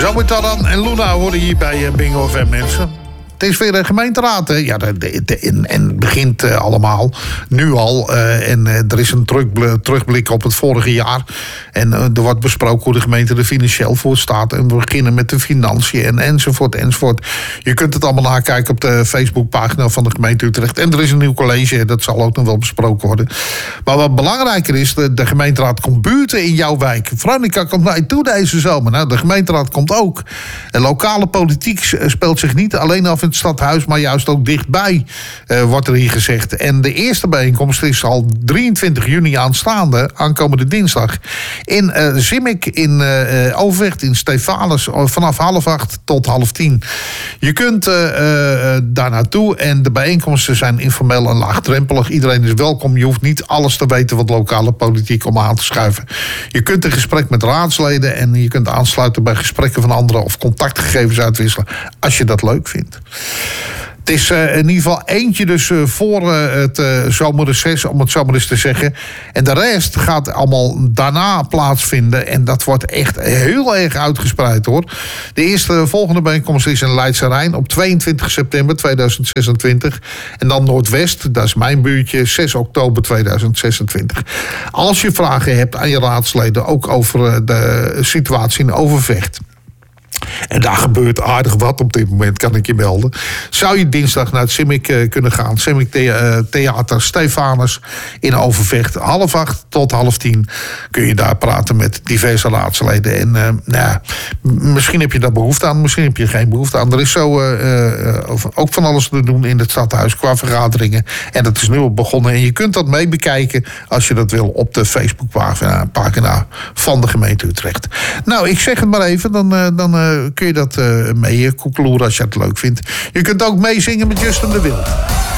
Zometeen en Luna worden hier bij Bingo FM, mensen. Het is weer een gemeenteraad. Hè? Ja, en het begint allemaal nu al. En er is een terugblik op het vorige jaar. En er wordt besproken hoe de gemeente er financieel voor staat. En we beginnen met de financiën enzovoort. Je kunt het allemaal nakijken op de Facebookpagina van de gemeente Utrecht. En er is een nieuw college, dat zal ook nog wel besproken worden. Maar wat belangrijker is, de gemeenteraad komt buurten in jouw wijk. Veronica komt naar je toe deze zomer. Nou, de gemeenteraad komt ook. En lokale politiek speelt zich niet alleen af in het stadhuis, maar juist ook dichtbij, wordt er hier gezegd. En de eerste bijeenkomst is al 23 juni aankomende dinsdag. In Zimik, in Overvecht, in Stefanus, vanaf 7:30 tot 9:30. Je kunt daar naartoe en de bijeenkomsten zijn informeel en laagdrempelig. Iedereen is welkom. Je hoeft niet alles te weten wat lokale politiek om aan te schuiven. Je kunt in gesprek met raadsleden en je kunt aansluiten bij gesprekken van anderen of contactgegevens uitwisselen als je dat leuk vindt. Het is in ieder geval eentje dus voor het zomerreces, om het zo maar eens te zeggen. En de rest gaat allemaal daarna plaatsvinden. En dat wordt echt heel erg uitgespreid, hoor. De eerste volgende bijeenkomst is in Leidse Rijn op 22 september 2026. En dan Noordwest, dat is mijn buurtje, 6 oktober 2026. Als je vragen hebt aan je raadsleden, ook over de situatie in Overvecht. En daar gebeurt aardig wat op dit moment, kan ik je melden. Zou je dinsdag naar het Simic kunnen gaan. Simic Theater Stefanus in Overvecht. 7:30 tot 9:30 kun je daar praten met diverse raadsleden. En misschien heb je daar behoefte aan, misschien heb je geen behoefte aan. Er is zo ook van alles te doen in het stadhuis qua vergaderingen. En dat is nu al begonnen. En je kunt dat mee bekijken als je dat wil op de Facebookpagina van de gemeente Utrecht. Nou, ik zeg het maar even, dan kun je dat mee koekeloeren als je het leuk vindt. Je kunt ook meezingen met Justin de Wild.